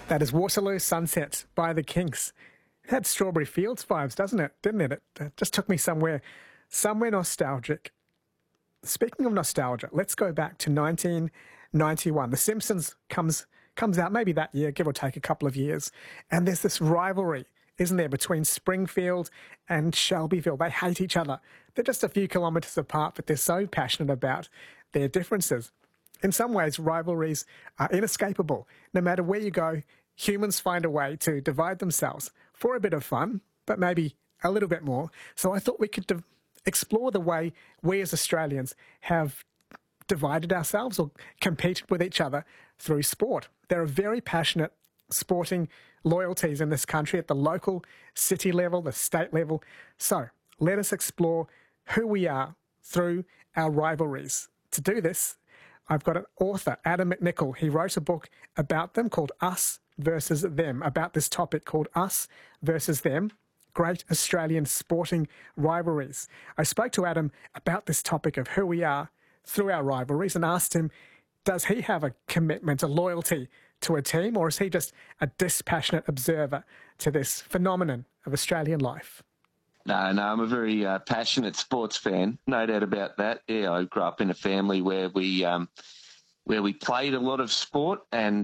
That is Waterloo Sunset by the Kinks. It had Strawberry Fields vibes, doesn't it? Didn't it? It just took me somewhere nostalgic. Speaking of nostalgia, let's go back to 1991. The Simpsons comes out maybe that year, give or take a couple of years, and there's this rivalry, isn't there, between Springfield and Shelbyville. They hate each other. They're just a few kilometres apart, but they're so passionate about their differences. In some ways, rivalries are inescapable. No matter where you go, humans find a way to divide themselves for a bit of fun, but maybe a little bit more. So I thought we could explore the way we as Australians have divided ourselves or competed with each other through sport. There are very passionate sporting loyalties in this country at the local, city level, the state level. So let us explore who we are through our rivalries. To do this, I've got an author, Adam McNichol. He wrote a book about them called Us versus Them, about this topic called Us versus Them, Great Australian Sporting Rivalries. I spoke to Adam about this topic of who we are through our rivalries and asked him, does he have a commitment, a loyalty to a team, or is he just a dispassionate observer to this phenomenon of Australian life? No, I'm a very passionate sports fan, no doubt about that. Yeah, I grew up in a family where we played a lot of sport and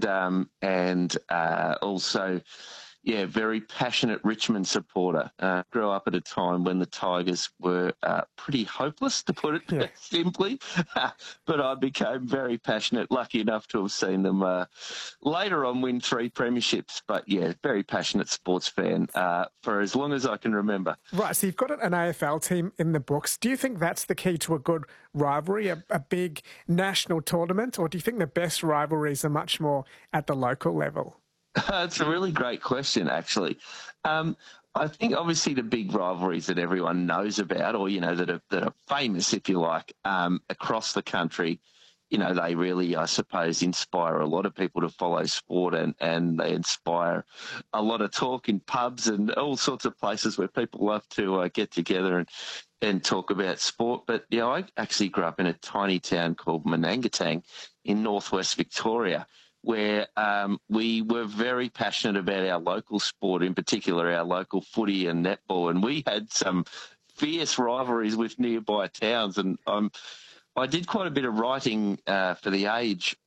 also, very passionate Richmond supporter. Grew up at a time when the Tigers were pretty hopeless, to put it simply. But I became very passionate, lucky enough to have seen them later on win 3 premierships. But, very passionate sports fan for as long as I can remember. Right, so you've got an AFL team in the books. Do you think that's the key to a good rivalry, a big national tournament, or do you think the best rivalries are much more at the local level? It's a really great question, actually. I think obviously the big rivalries that everyone knows about, or that are famous, if you like, across the country, they really, I suppose, inspire a lot of people to follow sport, and they inspire a lot of talk in pubs and all sorts of places where people love to get together and talk about sport. But I actually grew up in a tiny town called Manangatang in northwest Victoria, where we were very passionate about our local sport, in particular our local footy and netball, and we had some fierce rivalries with nearby towns. And I did quite a bit of writing for The Age